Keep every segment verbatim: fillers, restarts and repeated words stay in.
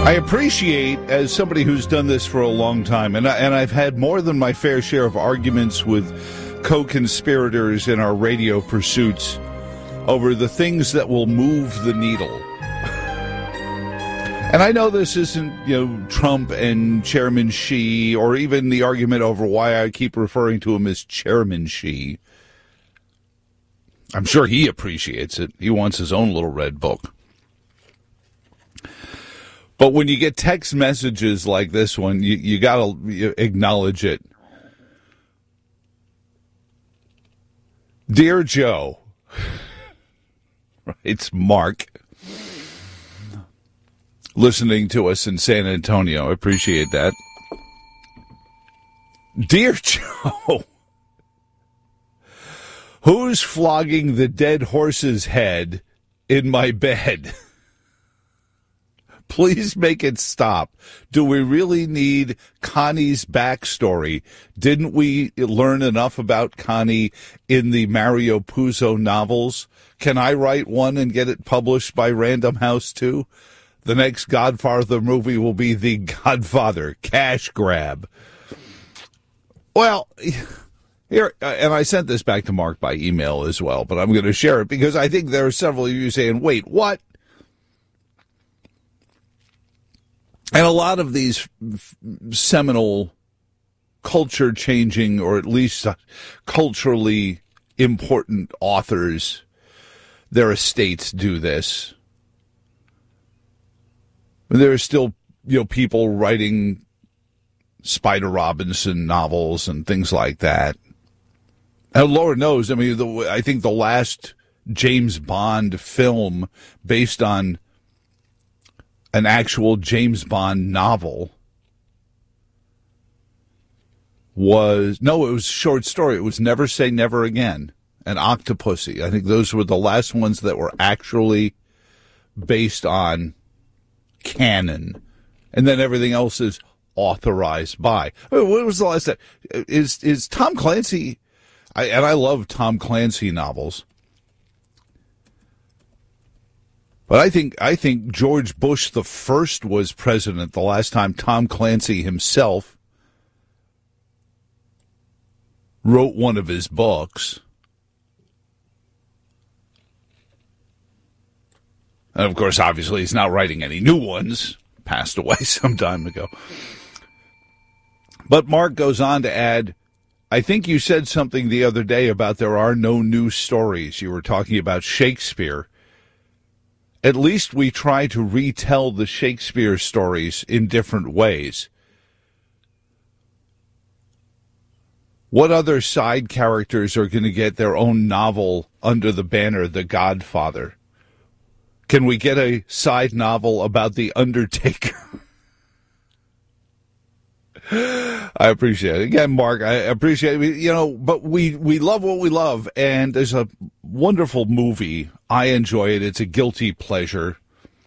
I appreciate, as somebody who's done this for a long time, and, I, and I've had more than my fair share of arguments with co-conspirators in our radio pursuits over the things that will move the needle. And I know this isn't, you know, Trump and Chairman Xi, or even the argument over why I keep referring to him as Chairman Xi. I'm sure he appreciates it. He wants his own little red book. But when you get text messages like this one, you, you got to acknowledge it. Dear Joe, it's Mark, listening to us in San Antonio. I appreciate that. Dear Joe, who's flogging the dead horse's head in my bed? Please make it stop. Do we really need Connie's backstory? Didn't we learn enough about Connie in the Mario Puzo novels? Can I write one and get it published by Random House too? The next Godfather movie will be The Godfather, Cash Grab. Well, here, and I sent this back to Mark by email as well, but I'm going to share it because I think there are several of you saying, wait, what? And a lot of these seminal culture-changing, or at least culturally important authors, their estates do this. There are still, you know, people writing Spider Robinson novels and things like that. And Lord knows, I mean, the, I think the last James Bond film based on an actual James Bond novel was, no, it was a short story. It was Never Say Never Again and Octopussy. I think those were the last ones that were actually based on canon. And then everything else is authorized by. I mean, what was the last time? Is, is Tom Clancy, I, and I love Tom Clancy novels. But I think I think George Bush the First was president the last time Tom Clancy himself wrote one of his books. And, of course, obviously, he's not writing any new ones. Passed away some time ago. But Mark goes on to add, I think you said something the other day about there are no new stories. You were talking about Shakespeare. At least we try to retell the Shakespeare stories in different ways. What other side characters are going to get their own novel under the banner The Godfather? Can we get a side novel about The Undertaker? I appreciate it. Again, Mark, I appreciate it. You know, but we, we love what we love, and there's a wonderful movie. I enjoy it. It's a guilty pleasure.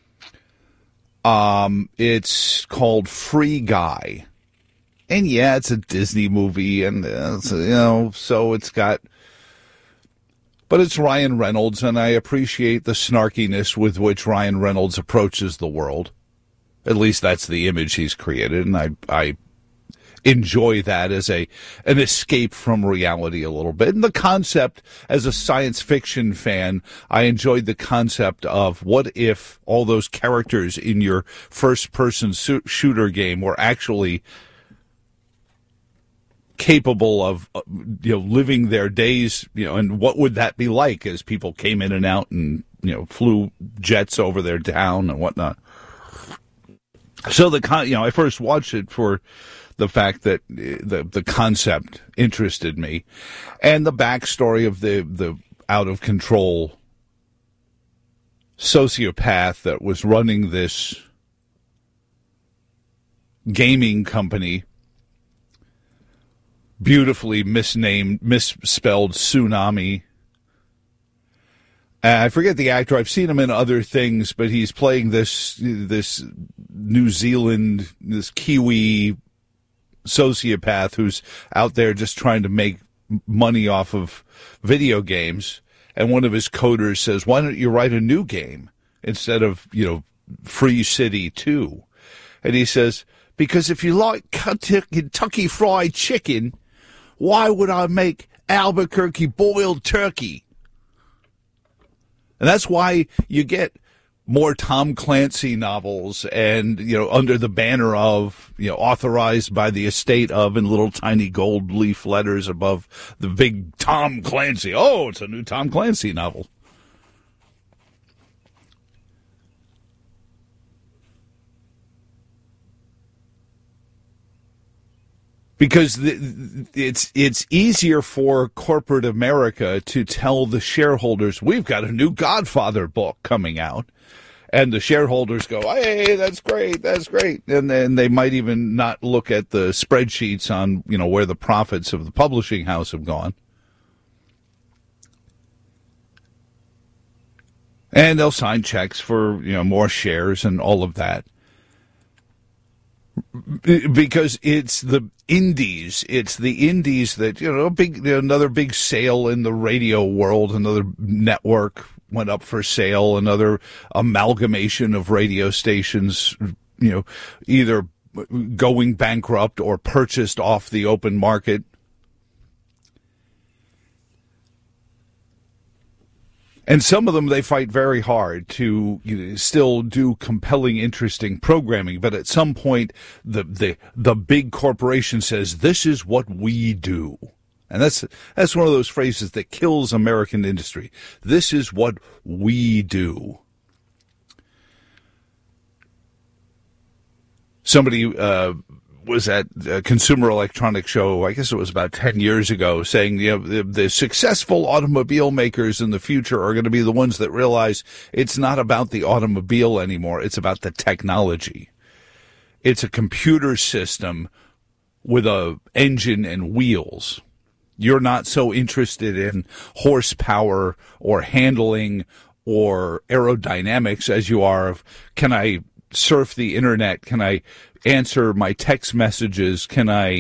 Um, it's called Free Guy. And yeah, it's a Disney movie, and uh, it's, you know, so it's got, but it's Ryan Reynolds, and I appreciate the snarkiness with which Ryan Reynolds approaches the world. At least that's the image he's created, and I, I enjoy that as a an escape from reality a little bit. And the concept, as a science fiction fan, I enjoyed the concept of what if all those characters in your first-person su- shooter game were actually capable of, you know, living their days, you know, and what would that be like as people came in and out and, you know, flew jets over their town and whatnot. So the con, you know, I first watched it for the fact that the the concept interested me, and the backstory of the the out of control sociopath that was running this gaming company, beautifully misnamed, misspelled Tsunami. Uh, I forget the actor. I've seen him in other things, but he's playing this this New Zealand, this Kiwi sociopath who's out there just trying to make money off of video games. And one of his coders says, why don't you write a new game instead of, you know, Free City two? And he says, because if you like Kentucky Fried Chicken, why would I make Albuquerque boiled turkey? And that's why you get more Tom Clancy novels and, you know, under the banner of, you know, authorized by the estate of, in little tiny gold leaf letters above the big Tom Clancy. Oh, it's a new Tom Clancy novel. Because the, it's it's easier for corporate America to tell the shareholders, we've got a new Godfather book coming out. And the shareholders go, hey, that's great, that's great. And then they might even not look at the spreadsheets on, you know, where the profits of the publishing house have gone. And they'll sign checks for, you know, more shares and all of that. Because it's the indies, it's the indies that, you know, a big, another big sale in the radio world, another network went up for sale, another amalgamation of radio stations, you know, either going bankrupt or purchased off the open market. And some of them, they fight very hard to, you know, still do compelling, interesting programming. But at some point, the, the, the big corporation says, this is what we do. And that's that's one of those phrases that kills American industry. This is what we do. Somebody uh, was at a Consumer Electronics Show, I guess it was about ten years ago, saying, you know, the, the successful automobile makers in the future are going to be the ones that realize it's not about the automobile anymore. It's about the technology. It's a computer system with a engine and wheels. You're not so interested in horsepower or handling or aerodynamics as you are of, can I surf the internet? Can I answer my text messages? Can I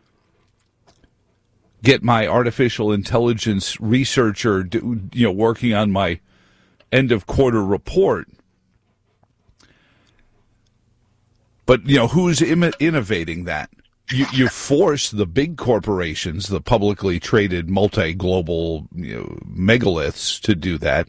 get my artificial intelligence researcher, do, you know, working on my end of quarter report? But, you know, who's Im- innovating that? You, you force the big corporations, the publicly traded multi-global, you know, megaliths to do that.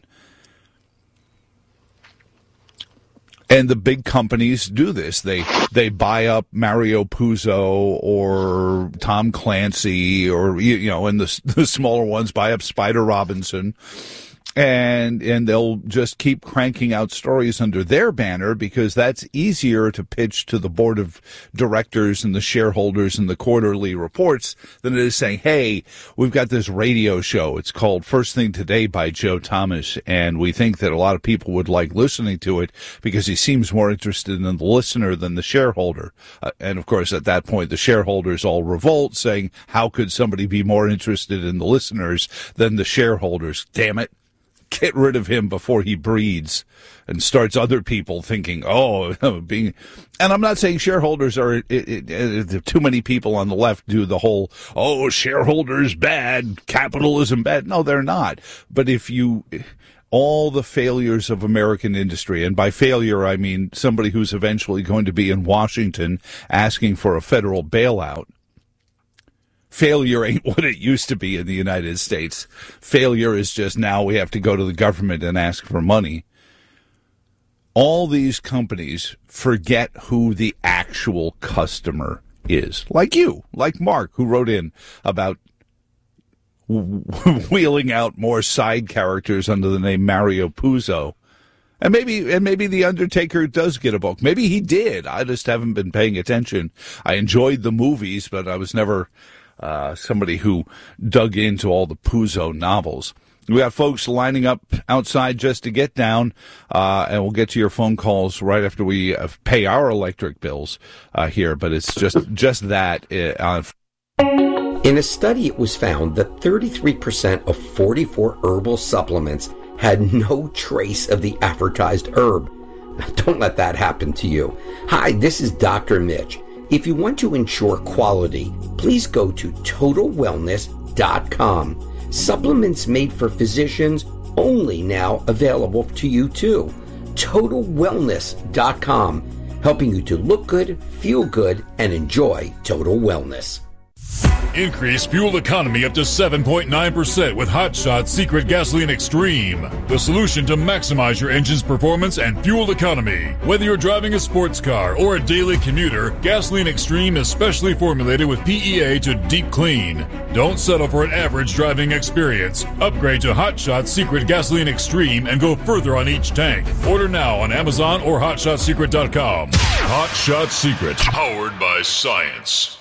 And the big companies do this. They they buy up Mario Puzo or Tom Clancy, or, you know, and the, the smaller ones buy up Spider Robinson. And and they'll just keep cranking out stories under their banner because that's easier to pitch to the board of directors and the shareholders and the quarterly reports than it is saying, hey, we've got this radio show. It's called First Thing Today by Joe Thomas, and we think that a lot of people would like listening to it because he seems more interested in the listener than the shareholder. Uh, and, of course, at that point, the shareholders all revolt, saying, how could somebody be more interested in the listeners than the shareholders? Damn it. Get rid of him before he breeds and starts other people thinking, oh, being, and I'm not saying shareholders are, it, it, it, too many people on the left do the whole, oh, shareholders bad, capitalism bad. No, they're not. But if you, all the failures of American industry, and by failure, I mean somebody who's eventually going to be in Washington asking for a federal bailout. Failure ain't what it used to be in the United States. Failure is just now we have to go to the government and ask for money. All these companies forget who the actual customer is. Like you, like Mark, who wrote in about wheeling out more side characters under the name Mario Puzo. And maybe and maybe The Undertaker does get a book. Maybe he did. I just haven't been paying attention. I enjoyed the movies, but I was never Uh, somebody who dug into all the Puzo novels. We got folks lining up outside just to get down, uh, and we'll get to your phone calls right after we uh, pay our electric bills uh, here, but it's just, just that. Uh, In a study, it was found that thirty-three percent of forty-four herbal supplements had no trace of the advertised herb. Don't let that happen to you. Hi, this is Doctor Mitch. If you want to ensure quality, please go to total wellness dot com. Supplements made for physicians only now available to you too. total wellness dot com. helping you to look good, feel good, and enjoy total wellness. Increase fuel economy up to seven point nine percent with Hot Shot Secret Gasoline Extreme, the solution to maximize your engine's performance and fuel economy. Whether you're driving a sports car or a daily commuter, Gasoline Extreme is specially formulated with P E A to deep clean. Don't settle for an average driving experience. Upgrade to Hot Shot Secret Gasoline Extreme and go further on each tank. Order now on Amazon or hot shot secret dot com. Hot Shot Secret, powered by science.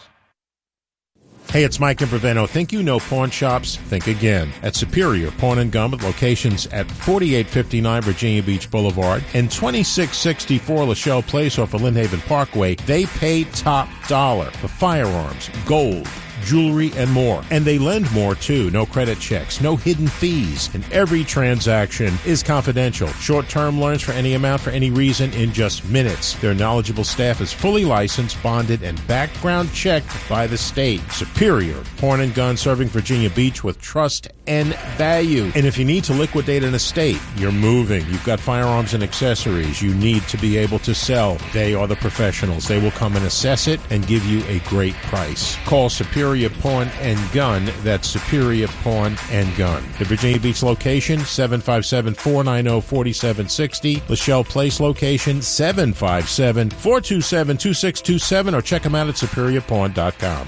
Hey, it's Mike Improviano. Think you know pawn shops? Think again. At Superior Pawn and Gun with locations at forty-eight fifty-nine Virginia Beach Boulevard and twenty-six sixty-four Lachelle Place off of Lynnhaven Parkway, they pay top dollar for firearms, gold, jewelry, and more. And they lend more, too. No credit checks, no hidden fees, and every transaction is confidential. Short-term loans for any amount for any reason in just minutes. Their knowledgeable staff is fully licensed, bonded, and background checked by the state. Superior Pawn and Gun, serving Virginia Beach with trust and value. And if you need to liquidate an estate, you're moving, you've got firearms and accessories you need to be able to sell, they are the professionals. They will come and assess it and give you a great price. Call Superior Pawn and Gun. That's Superior Pawn and Gun. The Virginia Beach location, seven five seven, four nine zero, four seven six zero. Lachelle Place location, seven five seven, four two seven, two six two seven, or check them out at superior pawn dot com.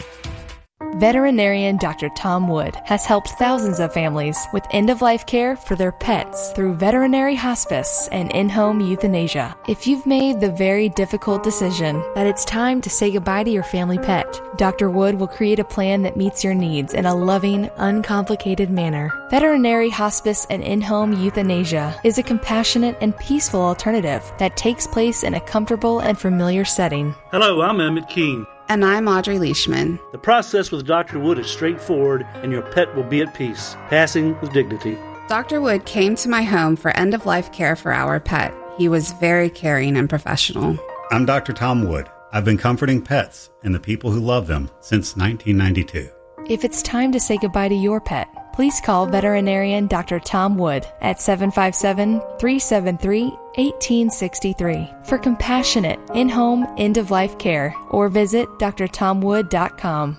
Veterinarian Doctor Tom Wood has helped thousands of families with end-of-life care for their pets through veterinary hospice and in-home euthanasia. If you've made the very difficult decision that it's time to say goodbye to your family pet, Doctor Wood will create a plan that meets your needs in a loving, uncomplicated manner. Veterinary hospice and in-home euthanasia is a compassionate and peaceful alternative that takes place in a comfortable and familiar setting. Hello, I'm Emmett Keene. And I'm Audrey Leishman. The process with Doctor Wood is straightforward, and your pet will be at peace, passing with dignity. Doctor Wood came to my home for end-of-life care for our pet. He was very caring and professional. I'm Doctor Tom Wood. I've been comforting pets and the people who love them since nineteen ninety-two. If it's time to say goodbye to your pet, please call veterinarian Doctor Tom Wood at seven five seven, three seven three, one eight six three for compassionate in-home end-of-life care, or visit d r tom wood dot com.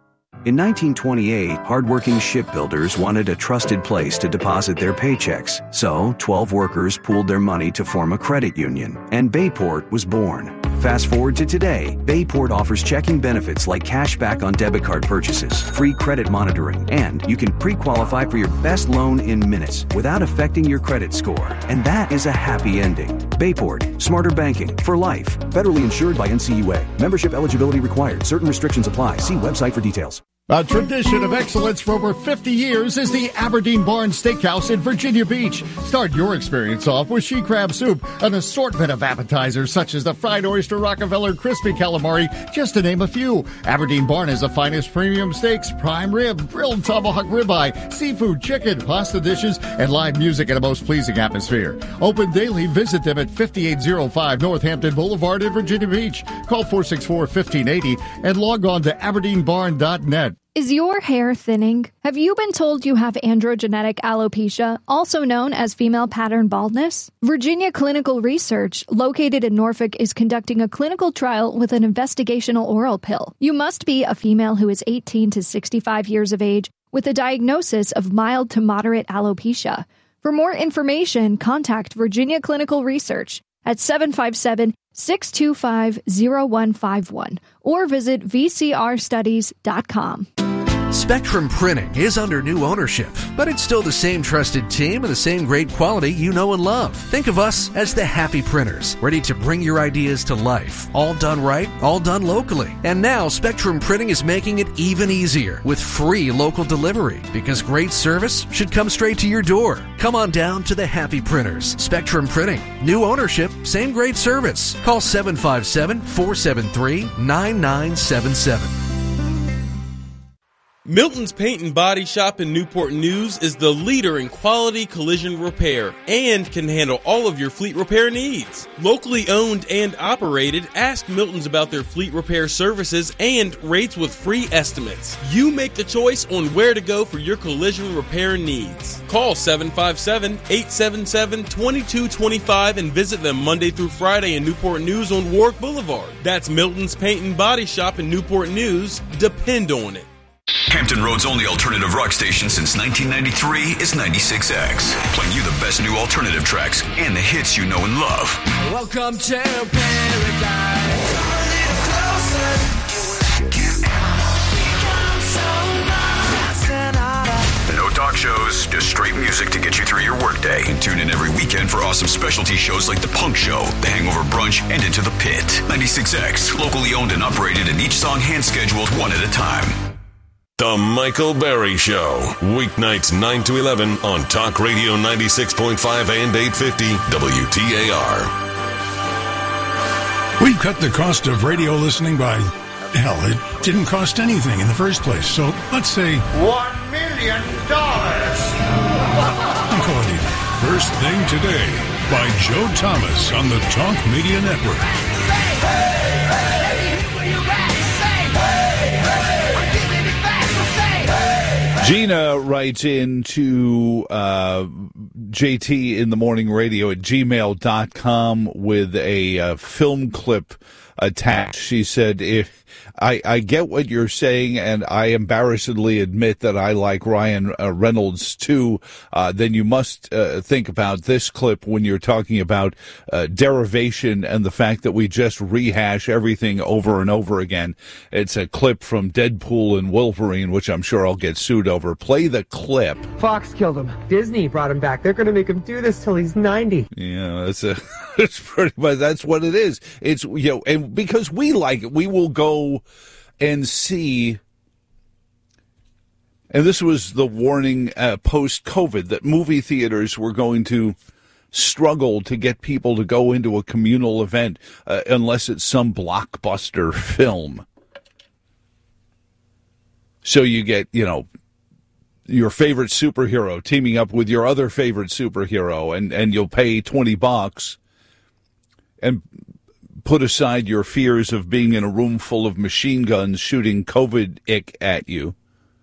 In nineteen twenty-eight, hardworking shipbuilders wanted a trusted place to deposit their paychecks. So, twelve workers pooled their money to form a credit union, and Bayport was born. Fast forward to today, Bayport offers checking benefits like cash back on debit card purchases, free credit monitoring, and you can pre-qualify for your best loan in minutes without affecting your credit score. And that is a happy ending. Bayport, smarter banking for life. Federally insured by N C U A. Membership eligibility required. Certain restrictions apply. See website for details. A tradition of excellence for over fifty years is the Aberdeen Barn Steakhouse in Virginia Beach. Start your experience off with she crab soup, an assortment of appetizers such as the fried oyster, Rockefeller, crispy calamari, just to name a few. Aberdeen Barn has the finest premium steaks, prime rib, grilled tomahawk ribeye, seafood, chicken, pasta dishes, and live music in a most pleasing atmosphere. Open daily. Visit them at fifty-eight oh five Northampton Boulevard in Virginia Beach. Call four six four, one five eight zero and log on to aberdeen barn dot net. Is your hair thinning? Have you been told you have androgenetic alopecia, also known as female pattern baldness? Virginia Clinical Research, located in Norfolk, is conducting a clinical trial with an investigational oral pill. You must be a female who is eighteen to sixty-five years of age with a diagnosis of mild to moderate alopecia. For more information, contact Virginia Clinical Research at seven five seven, six two five, zero one five one or visit v c r studies dot com. Spectrum Printing is under new ownership, but it's still the same trusted team and the same great quality you know and love. Think of us as the happy printers, ready to bring your ideas to life. All done right, all done locally. And now Spectrum Printing is making it even easier with free local delivery, because great service should come straight to your door. Come on down to the happy printers. Spectrum Printing. New ownership, same great service. Call seven five seven, four seven three, nine nine seven seven. Milton's Paint and Body Shop in Newport News is the leader in quality collision repair and can handle all of your fleet repair needs. Locally owned and operated, ask Milton's about their fleet repair services and rates with free estimates. You make the choice on where to go for your collision repair needs. Call seven five seven, eight seven seven, two two two five and visit them Monday through Friday in Newport News on Warwick Boulevard. That's Milton's Paint and Body Shop in Newport News. Depend on it. Hampton Road's only alternative rock station since nineteen ninety-three is ninety-six X, playing you the best new alternative tracks and the hits you know and love. Welcome to paradise. Come a little closer. Come so much. No talk shows, just straight music to get you through your workday. And tune in every weekend for awesome specialty shows like The Punk Show, The Hangover Brunch, and Into the Pit. ninety-six X, locally owned and operated, and each song hand-scheduled one at a time. The Michael Berry Show, weeknights nine to eleven on Talk Radio ninety-six point five and eight fifty W T A R. We've cut the cost of radio listening by, hell, it didn't cost anything in the first place. So let's say One million dollars. Uncle Eddie. First Thing Today by Joe Thomas on the Talk Media Network. Gina writes in to uh, J T in the Morning Radio at gmail dot com with a uh, film clip attached. She said, if I, I get what you're saying, and I embarrassedly admit that I like Ryan uh, Reynolds too, uh, then you must uh, think about this clip when you're talking about uh, derivation and the fact that we just rehash everything over and over again. It's a clip from Deadpool and Wolverine, which I'm sure I'll get sued over. Play the clip. Fox killed him. Disney brought him back. They're going to make him do this till he's ninety. Yeah, that's a, it's pretty much, that's what it is. It's, you know, and because we like it, we will go and see, and this was the warning uh, post-COVID, that movie theaters were going to struggle to get people to go into a communal event uh, unless it's some blockbuster film. So you get, you know, your favorite superhero teaming up with your other favorite superhero, and, and you'll pay twenty bucks and put aside your fears of being in a room full of machine guns shooting COVID-ick at you,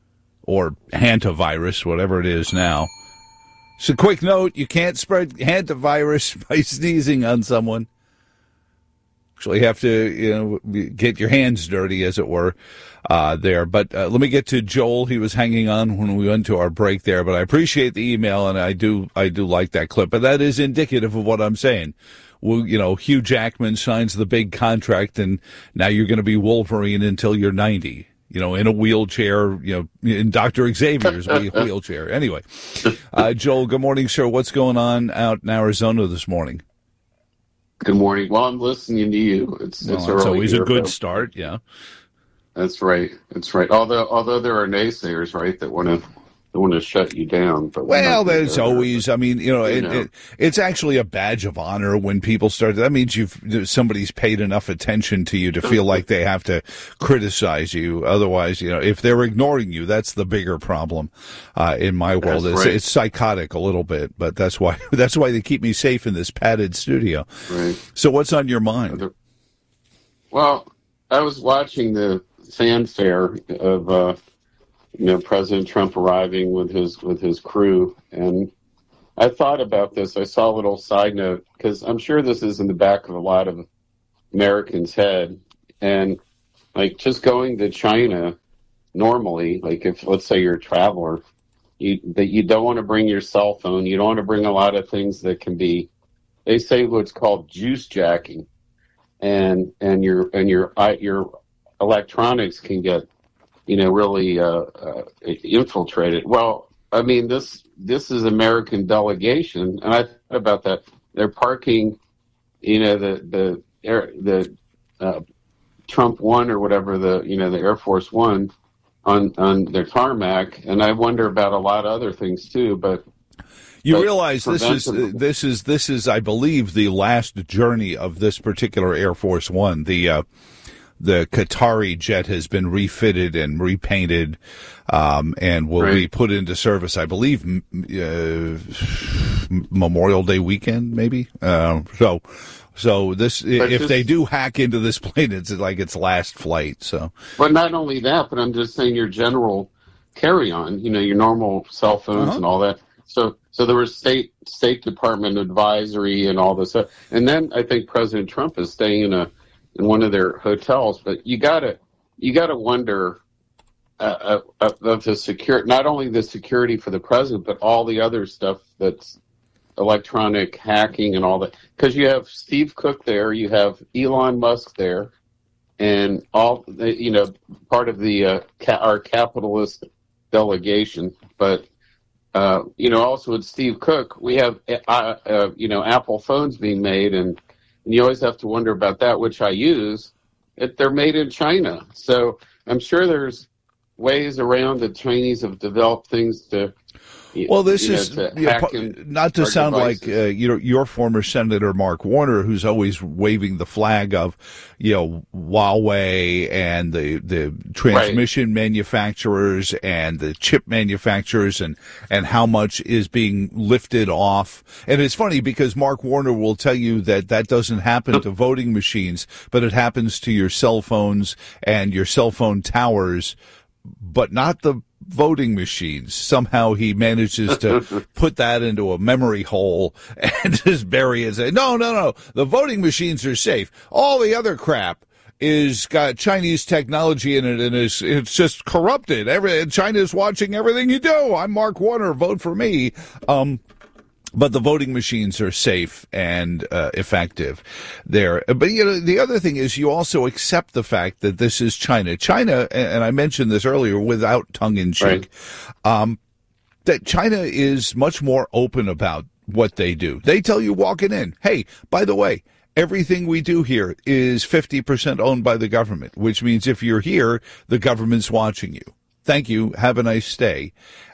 or hantavirus, whatever it is now. So, quick note, you can't spread hantavirus by sneezing on someone. Actually, you have to, you know, get your hands dirty, as it were, uh, there. But uh, let me get to Joel. He was hanging on when we went to our break there. But I appreciate the email, and I do, I do like that clip. But that is indicative of what I'm saying. Well, you know, Hugh Jackman signs the big contract, and now you're going to be Wolverine until you're ninety. You know, in a wheelchair, you know, in Doctor Xavier's wheelchair. Anyway, uh, Joel, good morning, sir. What's going on out in Arizona this morning? Good morning. Well, I'm listening to you. It's well, it's, it's always here, a good but start, yeah. That's right. That's right. Although although there are naysayers, right, that want to that want to shut you down. But well, there's always. I mean, you know, you it, know. It, it's actually a badge of honor when people start. That means you've somebody's paid enough attention to you to feel like they have to criticize you. Otherwise, you know, if they're ignoring you, that's the bigger problem. Uh, in my world, it's, right. it's psychotic a little bit, but that's why that's why they keep me safe in this padded studio. Right. So, what's on your mind? Well, I was watching the fanfare of. Uh, You know, President Trump arriving with his with his crew, and I thought about this. I saw a little side note because I'm sure this is in the back of a lot of Americans' head, and like just going to China normally, like if let's say you're a traveler, you that you don't want to bring your cell phone, you don't want to bring a lot of things that can be, they say what's called juice jacking, and and your and your your electronics can get, you know, really uh, uh, infiltrated. Well, I mean, this this is American delegation, and I thought about that. They're parking, you know, the the air, the uh, Trump One or whatever, the you know the Air Force One on on their tarmac, and I wonder about a lot of other things too. But you but realize this is this is this is I believe the last journey of this particular Air Force One. The uh, the Qatari jet has been refitted and repainted, um, and will Right. be put into service, I believe, m- uh, Memorial Day weekend, maybe. Uh, so, so this, But if just- they do hack into this plane, it's like its last flight. So, But not only that, but I'm just saying your general carry-on, you know, your normal cell phones Uh-huh. and all that. So, so there was State State Department advisory and all this stuff. And then I think President Trump is staying in a in one of their hotels. But you gotta you gotta wonder uh, uh, of the secure, not only the security for the president, but all the other stuff that's electronic hacking and all that. Because you have Steve Cook there, you have Elon Musk there, and all the, you know, part of the uh, ca- our capitalist delegation. But uh, you know, also with Steve Cook, we have uh, uh, you know, Apple phones being made, and, and you always have to wonder about that, which I use. It, they're made in China, so I'm sure there's ways around the Chinese have developed things to. well, this you know, is to you know, hack pu- in not to our sound devices. like uh, you know your former Senator Mark Warner, who's always waving the flag of you know Huawei and the the transmission manufacturers and the chip manufacturers and and how much is being lifted off. And it's funny because Mark Warner will tell you that that doesn't happen to voting machines, but it happens to your cell phones and your cell phone towers, but not the voting machines. Somehow he manages to put that into a memory hole and just bury it and say, no, no, no, the voting machines are safe. All the other crap is got Chinese technology in it and is it's just corrupted. Every China's watching everything you do. I'm Mark Warner, vote for me. Um But the voting machines are safe and uh, effective there. But, you know, the other thing is you also accept the fact that this is China. China, and I mentioned this earlier without tongue-in-cheek, um, that China is much more open about what they do. They tell you walking in, hey, by the way, everything we do here is fifty percent owned by the government, which means if you're here, the government's watching you. Thank you. Have a nice stay.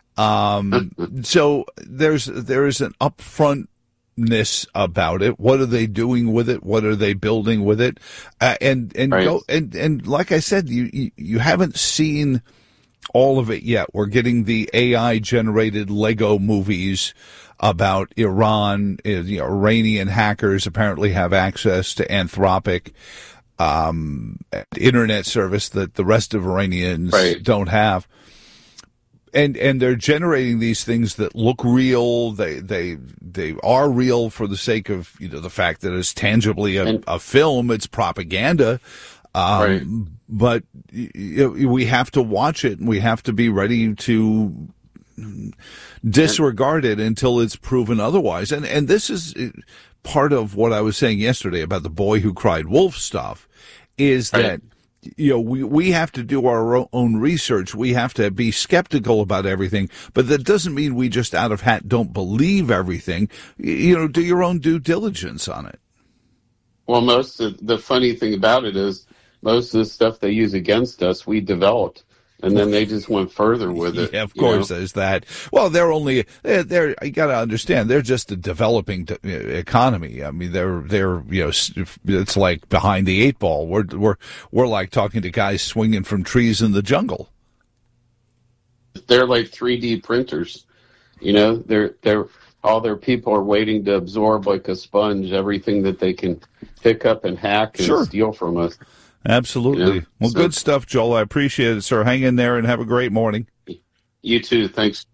Um, so there's, there's an upfrontness about it. What are they doing with it? What are they building with it? Uh, and, and Right. go, and, and like I said, you, you, you haven't seen all of it yet. We're getting the A I generated Lego movies about Iran. Uh, You know, Iranian hackers apparently have access to Anthropic, um, internet service that the rest of Iranians Right. don't have. And and they're generating these things that look real. They they they are real for the sake of you know the fact that it's tangibly a, a film. It's propaganda, um, Right. but you know, we have to watch it and we have to be ready to disregard it until it's proven otherwise. And and this is part of what I was saying yesterday about the boy who cried wolf stuff. Is Right. that you know, we, we have to do our own research. We have to be skeptical about everything, but that doesn't mean we just out of hat don't believe everything. You know, do your own due diligence on it. Well, most of the funny thing about it is most of the stuff they use against us, we developed, and then they just went further with it. Yeah, of you course, know? there's that. Well, they're only they're, they're you got to understand they're just a developing t- economy. I mean, they're they're you know it's like behind the eight ball. We're we're we're like talking to guys swinging from trees in the jungle. They're like three D printers. You know, they're they're all their people are waiting to absorb like a sponge everything that they can pick up and hack and Sure. steal from us. Absolutely. Yeah. Well, So- good stuff, Joel. I appreciate it, sir. Hang in there and have a great morning. You too. Thanks.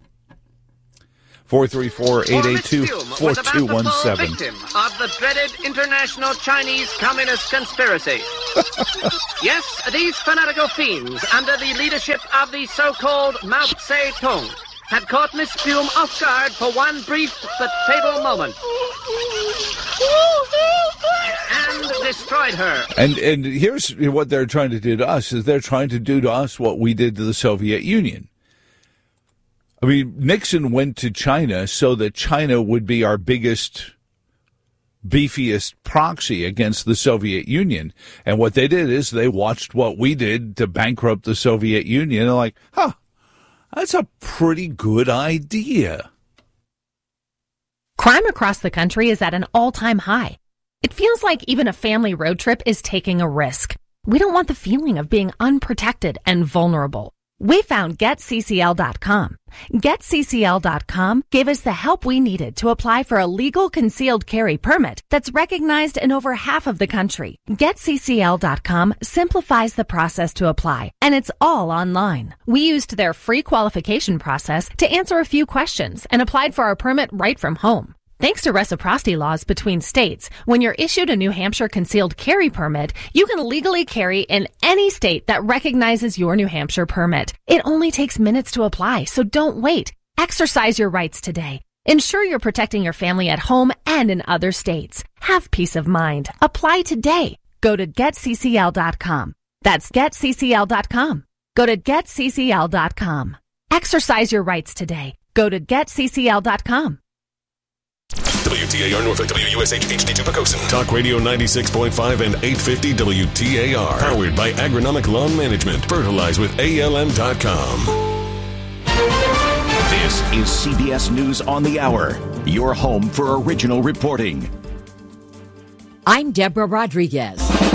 four three four, eight eight two, four two one seven. Victim of the dreaded international Chinese Communist conspiracy. Yes, these fanatical fiends, under the leadership of the so-called Mao Zedong, had caught Miss Fume off guard for one brief but fatal moment. And destroyed her. And and here's what they're trying to do to us is they're trying to do to us what we did to the Soviet Union. I mean, Nixon went to China so that China would be our biggest, beefiest proxy against the Soviet Union. And what they did is they watched what we did to bankrupt the Soviet Union. And they're like, huh, that's a pretty good idea. Crime across the country is at an all-time high. It feels like even a family road trip is taking a risk. We don't want the feeling of being unprotected and vulnerable. We found Get C C L dot com. Get C C L dot com gave us the help we needed to apply for a legal concealed carry permit that's recognized in over half of the country. Get C C L dot com simplifies the process to apply, and it's all online. We used their free qualification process to answer a few questions and applied for our permit right from home. Thanks to reciprocity laws between states, when you're issued a New Hampshire concealed carry permit, you can legally carry in any state that recognizes your New Hampshire permit. It only takes minutes to apply, so don't wait. Exercise your rights today. Ensure you're protecting your family at home and in other states. Have peace of mind. Apply today. Go to Get C C L dot com. That's Get C C L dot com. Go to Get C C L dot com. Exercise your rights today. Go to Get C C L dot com. W T A R Norfolk, W U S H H D two Pocosin. Talk Radio ninety-six point five and eight fifty W T A R. Powered by Agronomic Lawn Management. Fertilize with A L M dot com. This is C B S News on the Hour, your home for original reporting. I'm Deborah Rodriguez.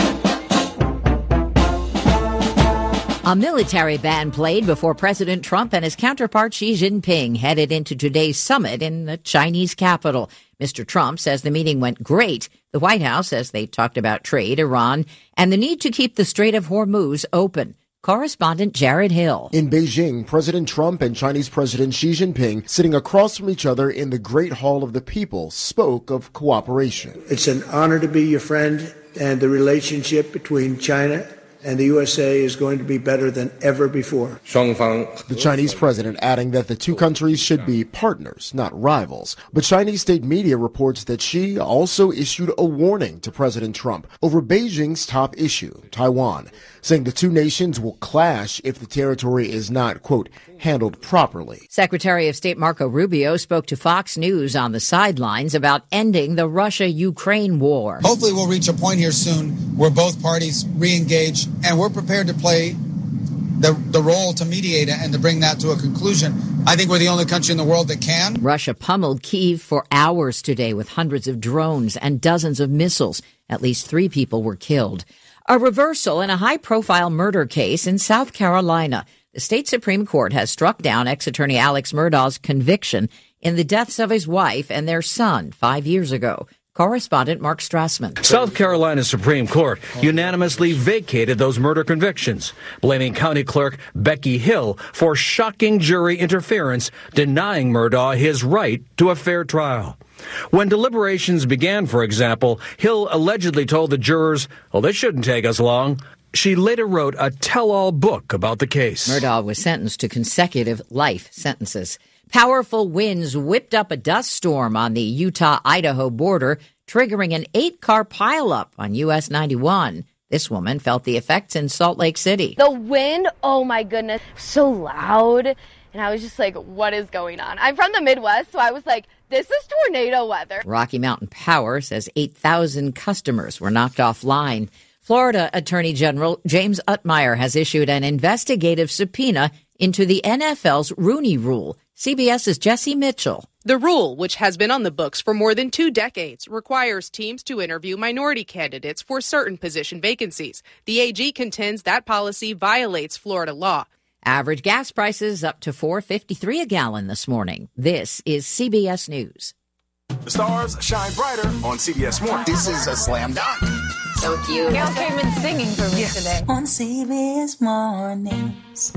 A military band played before President Trump and his counterpart Xi Jinping headed into today's summit in the Chinese capital. Mister Trump says the meeting went great. The White House says they talked about trade, Iran, and the need to keep the Strait of Hormuz open. Correspondent Jared Hill. In Beijing, President Trump and Chinese President Xi Jinping, sitting across from each other in the Great Hall of the People, spoke of cooperation. It's an honor to be your friend, and the relationship between China and the U S A is going to be better than ever before. The Chinese president adding that the two countries should be partners, not rivals. But Chinese state media reports that Xi also issued a warning to President Trump over Beijing's top issue, Taiwan, saying the two nations will clash if the territory is not, quote, handled properly. Secretary of State Marco Rubio spoke to Fox News on the sidelines about ending the Russia-Ukraine war. Hopefully we'll reach a point here soon where both parties re-engage, and we're prepared to play the, the role to mediate and to bring that to a conclusion. I think we're the only country in the world that can. Russia pummeled Kyiv for hours today with hundreds of drones and dozens of missiles. At least three people were killed. A reversal in a high-profile murder case in South Carolina. The state Supreme Court has struck down ex-attorney Alex Murdaugh's conviction in the deaths of his wife and their son five years ago. Correspondent Mark Strassman. South Carolina's Supreme Court unanimously vacated those murder convictions, blaming County Clerk Becky Hill for shocking jury interference, denying Murdaugh his right to a fair trial. When deliberations began, for example, Hill allegedly told the jurors, well, this shouldn't take us long. She later wrote a tell-all book about the case. Murdaugh was sentenced to consecutive life sentences. Powerful winds whipped up a dust storm on the Utah-Idaho border, triggering an eight-car pileup on U S ninety-one. This woman felt the effects in Salt Lake City. The wind, oh my goodness, so loud. And I was just like, what is going on? I'm from the Midwest, so I was like, this is tornado weather. Rocky Mountain Power says eight thousand customers were knocked offline. Florida Attorney General James Utmeyer has issued an investigative subpoena into the N F L's Rooney Rule. CBS's Jesse Mitchell. The rule, which has been on the books for more than two decades, requires teams to interview minority candidates for certain position vacancies. The A G contends that policy violates Florida law. Average gas prices up to four dollars and fifty-three cents a gallon this morning. This is C B S News. The stars shine brighter on C B S Morning. This is a slam dunk. So cute. Gail came in singing for me yes. today. On C B S Mornings.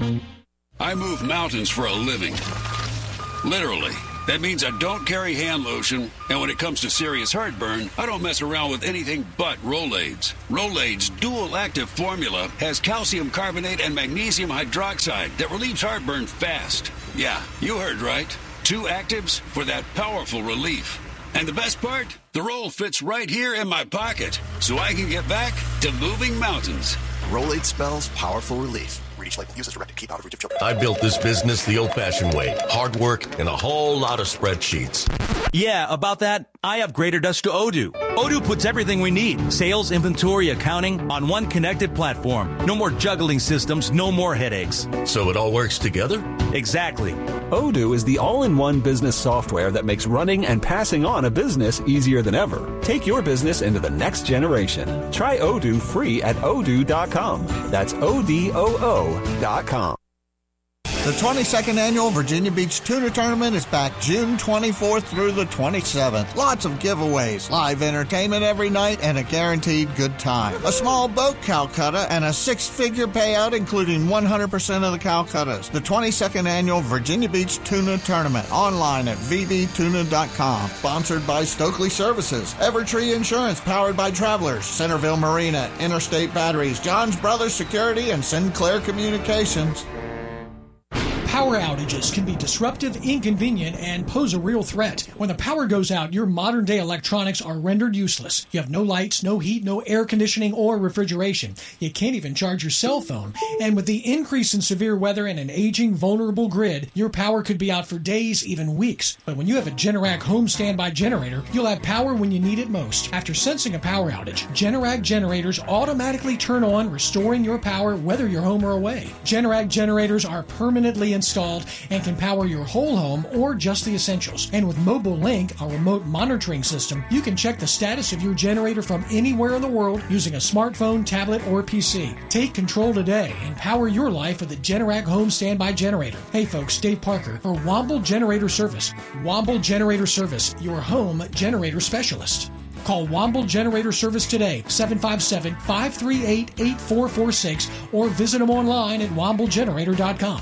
I move mountains for a living. Literally. That means I don't carry hand lotion, and when it comes to serious heartburn, I don't mess around with anything but Rolaids. Rolaids' dual-active formula has calcium carbonate and magnesium hydroxide that relieves heartburn fast. Yeah, you heard right. Two actives for that powerful relief. And the best part? The roll fits right here in my pocket, so I can get back to moving mountains. Rolaid spells powerful relief. Read each label. Use as directed. Keep out of reach of children. I built this business the old-fashioned way. Hard work and a whole lot of spreadsheets. Yeah, about that, I upgraded us to Odoo. Odoo puts everything we need, sales, inventory, accounting, on one connected platform. No more juggling systems, no more headaches. So it all works together? Exactly. Odoo is the all-in-one business software that makes running and passing on a business easier than ever. Take your business into the next generation. Try Odoo free at odoo dot com. That's O D O O dot com. The twenty-second Annual Virginia Beach Tuna Tournament is back June twenty-fourth through the twenty-seventh. Lots of giveaways, live entertainment every night, and a guaranteed good time. A small boat Calcutta and a six-figure payout including one hundred percent of the Calcuttas. The twenty-second Annual Virginia Beach Tuna Tournament, online at v b tuna dot com. Sponsored by Stokely Services, Evertree Insurance, powered by Travelers, Centerville Marina, Interstate Batteries, John's Brothers Security, and Sinclair Communications. Power outages can be disruptive, inconvenient, and pose a real threat. When the power goes out, your modern-day electronics are rendered useless. You have no lights, no heat, no air conditioning or refrigeration. You can't even charge your cell phone. And with the increase in severe weather and an aging, vulnerable grid, your power could be out for days, even weeks. But when you have a Generac home standby generator, you'll have power when you need it most. After sensing a power outage, Generac generators automatically turn on, restoring your power whether you're home or away. Generac generators are permanently installed and can power your whole home or just the essentials. And with Mobile Link, our remote monitoring system, you can check the status of your generator from anywhere in the world using a smartphone, tablet, or P C. Take control today and power your life with the Generac Home Standby Generator. Hey folks, Dave Parker for Womble Generator Service. Womble Generator Service, your home generator specialist. Call Womble Generator Service today, seven five seven, five three eight, eight four four six, or visit them online at womble generator dot com.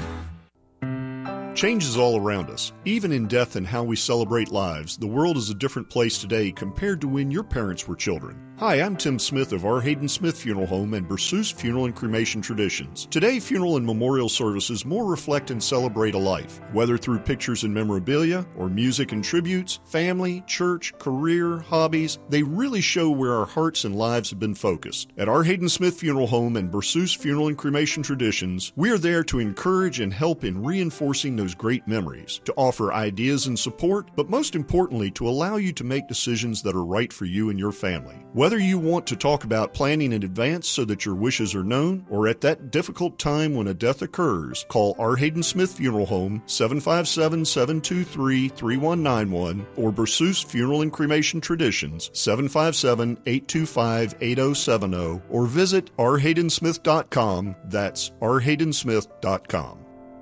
Change is all around us. Even in death and how we celebrate lives, the world is a different place today compared to when your parents were children. Hi, I'm Tim Smith of R. Hayden Smith Funeral Home and Berceuse Funeral and Cremation Traditions. Today, funeral and memorial services more reflect and celebrate a life. Whether through pictures and memorabilia, or music and tributes, family, church, career, hobbies, they really show where our hearts and lives have been focused. At R. Hayden Smith Funeral Home and Berceuse Funeral and Cremation Traditions, we are there to encourage and help in reinforcing those great memories, to offer ideas and support, but most importantly, to allow you to make decisions that are right for you and your family. Whether you want to talk about planning in advance so that your wishes are known, or at that difficult time when a death occurs, call R. Hayden Smith Funeral Home, seven five seven, seven two three, three one nine one, or Berceuse Funeral and Cremation Traditions, seven five seven, eight two five, eight zero seven zero, or visit r hayden smith dot com. That's r hayden smith dot com.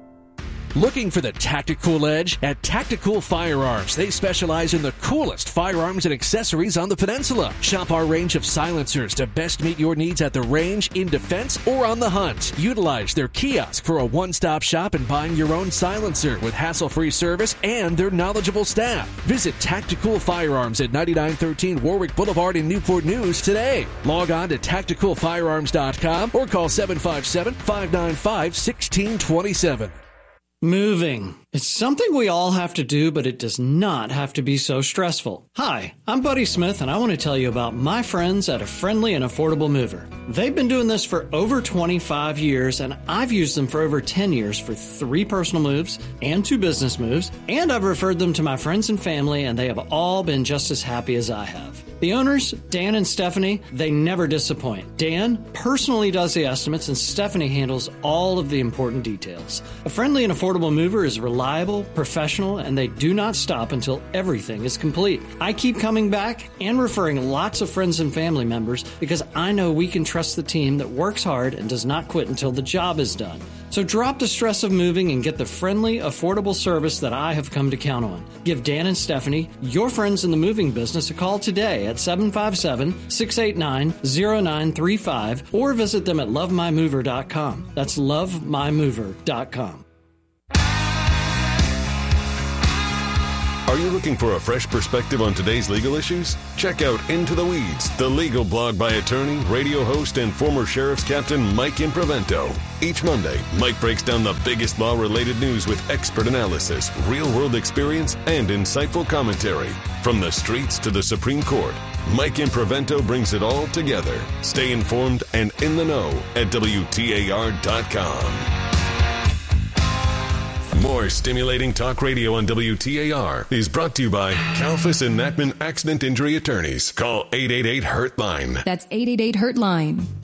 Looking for the tactical edge? At Tactical Firearms, they specialize in the coolest firearms and accessories on the peninsula. Shop our range of silencers to best meet your needs at the range, in defense, or on the hunt. Utilize their kiosk for a one-stop shop and buying your own silencer with hassle-free service and their knowledgeable staff. Visit Tactical Firearms at ninety-nine thirteen Warwick Boulevard in Newport News today. Log on to tactical firearms dot com or call seven five seven, five nine five, one six two seven. Moving. It's something we all have to do, but it does not have to be so stressful. Hi, I'm Buddy Smith, and I want to tell you about my friends at A Friendly and Affordable Mover. They've been doing this for over twenty-five years, and I've used them for over ten years for three personal moves and two business moves, and I've referred them to my friends and family, and they have all been just as happy as I have. The owners, Dan and Stephanie, they never disappoint. Dan personally does the estimates, and Stephanie handles all of the important details. A Friendly and Affordable Mover is reliable, professional, and they do not stop until everything is complete. I keep coming back and referring lots of friends and family members because I know we can trust the team that works hard and does not quit until the job is done. So drop the stress of moving and get the friendly, affordable service that I have come to count on. Give Dan and Stephanie, your friends in the moving business, a call today at seven five seven, six eight nine, zero nine three five or visit them at love my mover dot com. That's love my mover dot com. Are you looking for a fresh perspective on today's legal issues? Check out Into the Weeds, the legal blog by attorney, radio host, and former Sheriff's Captain Mike Imprevento. Each Monday, Mike breaks down the biggest law-related news with expert analysis, real-world experience, and insightful commentary. From the streets to the Supreme Court, Mike Imprevento brings it all together. Stay informed and in the know at W T A R dot com. More stimulating talk radio on W T A R is brought to you by Kalfas and Nachman Accident Injury Attorneys. Call eight eight eight, hurt line. That's eight eight eight, hurt line.